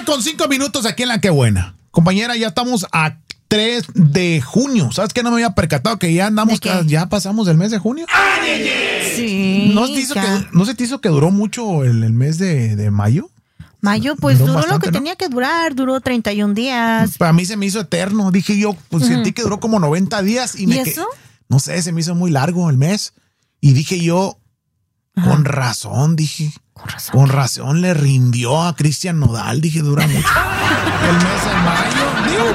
9:05 aquí en La Qué Buena. Compañera, ya estamos a 3 de junio. ¿Sabes qué? No me había percatado que ya andamos, ya pasamos el mes de junio. Sí. ¿No se te hizo que duró mucho el mes de mayo? Mayo, pues duró bastante, lo que ¿no? tenía que durar, duró 31 días. Para mí se me hizo eterno. Dije yo, pues sentí que duró como 90 días. ¿Y eso? No sé, se me hizo muy largo el mes. Y dije yo, con razón, dije. Con razón le rindió a Cristian Nodal. Dije, dura mucho. El mes de mayo. Digo,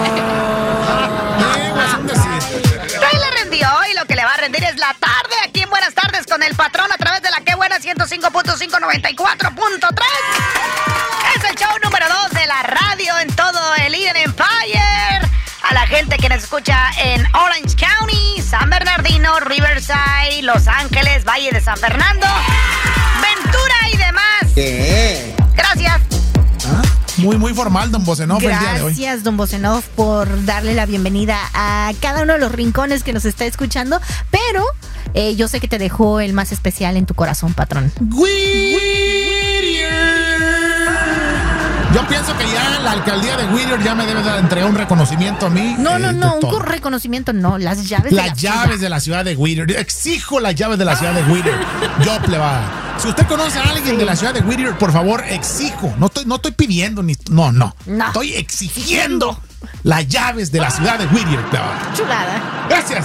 es un decir. ¿Qué le rendió? Y lo que le va a rendir es la tarde aquí en Buenas Tardes con el patrón a través de La Qué Buena 105.5, 94.3. Es el show número 2 de la radio en todo el Eden Empire. A la gente que nos escucha en Orange County, San Bernardino, Riverside, Los Ángeles, Valle de San Fernando, Ventura y demás. ¿Qué? Gracias. Muy formal, don Bocenov, el día de hoy. Gracias, don Bocenov, por darle la bienvenida a cada uno de los rincones que nos está escuchando. Pero yo sé que te dejó el más especial en tu corazón, patrón. Yo pienso que ya la alcaldía de Whittier ya me debe de entregar un reconocimiento a mí. No, un reconocimiento no, las llaves de la ciudad de Whittier. Exijo las llaves de la ciudad de Whittier. Yo, plebada. Si usted conoce a alguien de la ciudad de Whittier, por favor, exijo. No estoy pidiendo ni. No. Estoy exigiendo las llaves de la ciudad de Whittier, plebada. Chulada. Gracias.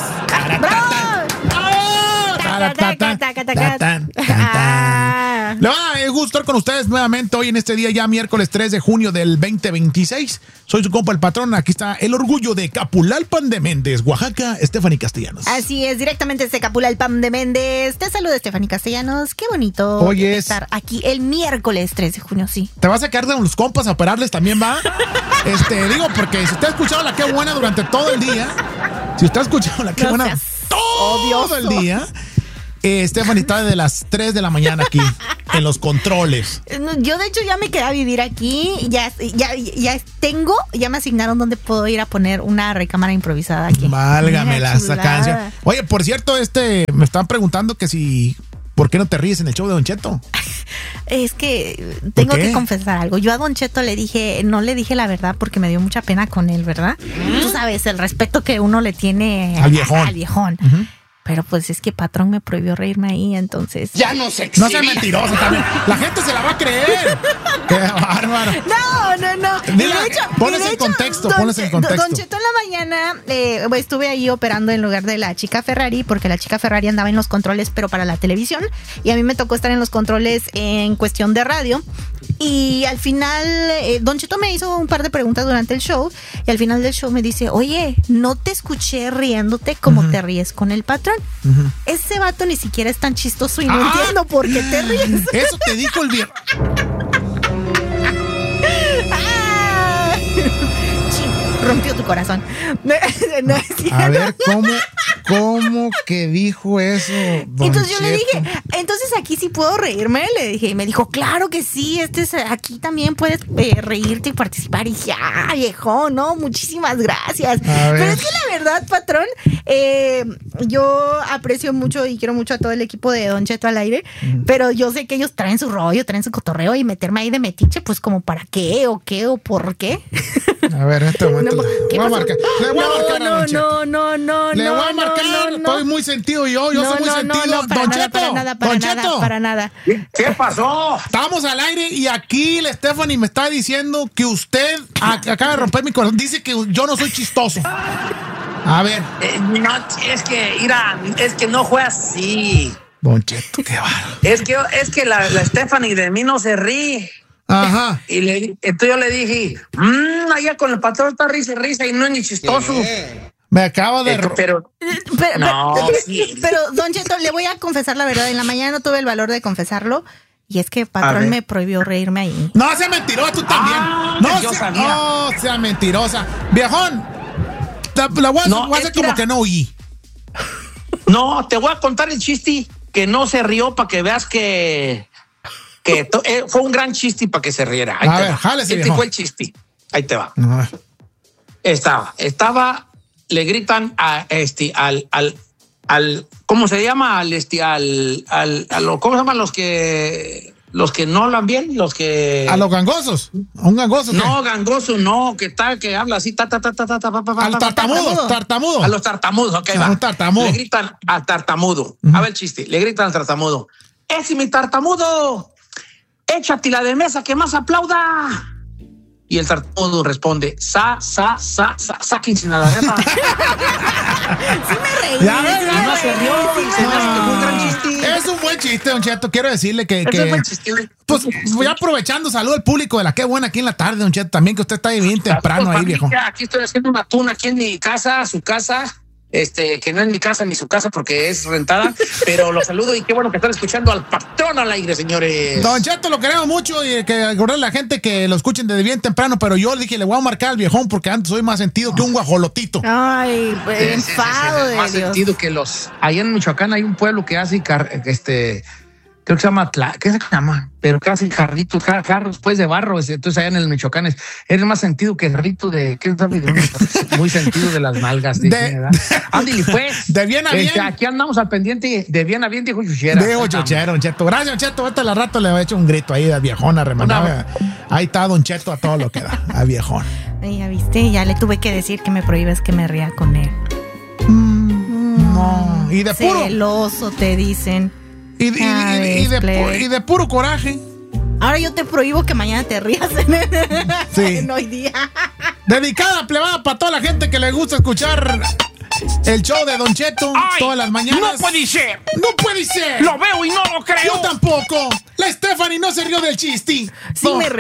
Le va a gustar con ustedes nuevamente hoy en este día ya miércoles 3 de junio del 2026. Soy su compa el patrón. Aquí está el orgullo de Capulalpan de Méndez, Oaxaca, Stephanie Castellanos. Así es, directamente desde Capulalpan de Méndez. Te saluda Stephanie Castellanos. Qué bonito estar aquí el miércoles 3 de junio, sí. ¿Te vas a quedar de los compas a operarles también, va? Digo, porque si usted ha escuchado La Qué Buena durante todo el día, todo el día, Stephanie está desde las 3 de la mañana aquí en los controles. Yo de hecho ya me quedé a vivir aquí, ya me asignaron donde puedo ir a poner una recámara improvisada aquí. Válgame esa canción. Oye, por cierto, me están preguntando que si ¿por qué no te ríes en el show de Don Cheto? Es que tengo que confesar algo. Yo a Don Cheto no le dije la verdad porque me dio mucha pena con él, ¿verdad? Tú sabes, el respeto que uno le tiene al viejón. Uh-huh. Pero pues es que patrón me prohibió reírme ahí, entonces. Ya no se exhibe. No seas mentiroso también. La gente se la va a creer. ¡Qué bárbaro! No. Pones en contexto. Don Cheto en la mañana estuve ahí operando en lugar de la chica Ferrari, porque la chica Ferrari andaba en los controles, pero para la televisión. Y a mí me tocó estar en los controles en cuestión de radio. Y al final, Don Cheto me hizo un par de preguntas durante el show. Y al final del show me dice, oye, no te escuché riéndote como te ríes con el patrón. Ese vato ni siquiera es tan chistoso y no entiendo por qué te ríes. Eso te dijo el viejo. Rompió tu corazón. No es cierto. A ver, ¿cómo que dijo eso, Don Entonces yo Cheto? le dije, entonces aquí sí puedo reírme, le dije, y me dijo, claro que sí, aquí también puedes reírte y participar. Y dije, viejo, no, muchísimas gracias. Pero es que la verdad, patrón, yo aprecio mucho y quiero mucho a todo el equipo de Don Cheto al aire, pero yo sé que ellos traen su rollo, traen su cotorreo, y meterme ahí de metiche, pues como para qué o por qué. A ver, en este momento le voy a marcar. Le voy a marcar a Don Cheto. No. Le voy a marcar. Estoy muy sentido yo soy muy sentido. Don Cheto. Para nada. ¿Qué pasó? Estamos al aire y aquí la Stephanie me está diciendo que usted acaba de romper mi corazón. Dice que yo no soy chistoso. A ver. No, es que no fue así. Don Cheto, qué bárbaro. Es que la Stephanie de mí no se ríe. Ajá. Entonces yo le dije, allá con el patrón está risa y no es ni chistoso. Me acabo de... Pero Don Cheto, le voy a confesar la verdad. En la mañana no tuve el valor de confesarlo. Y es que patrón me prohibió reírme ahí. No sea mentirosa, tú también. No sea mentirosa. Viejón, la voy a hacer como que no oí. No, te voy a contar el chiste que no se rió para que veas que fue un gran chiste para que se riera. Ahí a te ver, va. jálese, Este viejo. fue el chiste. Ahí te va. Estaba, le gritan al ¿cómo se llama? ¿Cómo se llaman los que los que no hablan bien, los que... ¿A los gangosos? ¿A un gangoso? No, gangoso, no, que habla así, al tartamudo. A los tartamudos, ok, va. Un tartamudo. Le gritan al tartamudo. A ver el chiste, le gritan al tartamudo. ¡Ese mi tartamudo! ¡Échate la de mesa que más aplauda! Y el tartamudo responde, sáquense a la reta. Sí me reí. Ya ves, Y no se rió, y se me hace que fue un gran chiste. Es un buen chiste, Don Cheto. Quiero decirle que Es un buen chiste, güey. pues voy aprovechando, saludo al público de la Qué Buena aquí en la tarde, Don Cheto. También que usted está ahí bien temprano ahí, viejo. Aquí estoy haciendo una tuna aquí en mi casa, su casa. Que no es mi casa ni su casa porque es rentada, pero los saludo y qué bueno que están escuchando al patrón al aire, señores. Don Cheto, lo queremos mucho y que acordarle a la gente que lo escuchen desde bien temprano, pero yo le dije, le voy a marcar al viejón porque antes soy más sentido que un guajolotito. Ay, enfado de más Dios. sentido que los... Allá en Michoacán hay un pueblo que hace creo que se llama ¿qué se llama? Pero que hacen carritos pues de barro. Entonces allá en el Michoacán es más sentido que carrito de ¿qué sabe de dónde? Muy sentido de las nalgas. Ándale, pues. De bien a bien. Aquí andamos al pendiente. De bien a bien, dijo Chuchera. Dijo Chuchera, Don Cheto. Gracias, Don Cheto. Hasta la rato le he hecho un grito ahí a viejona remanada. Ahí está Don Cheto a todo lo que da. A viejón. Ay, ya viste, ya le tuve que decir que me prohíbes que me ría con él. No. Y de puro. Celoso, te dicen. Y de puro coraje. Ahora yo te prohíbo que mañana te rías Sí. en hoy día. Dedicada plebada para toda la gente que le gusta escuchar el show de Don Cheto. Ay, todas las mañanas. No puede ser. No puede ser. Lo veo y no lo creo. Yo tampoco. La Stephanie no se rió del chiste. Sí, me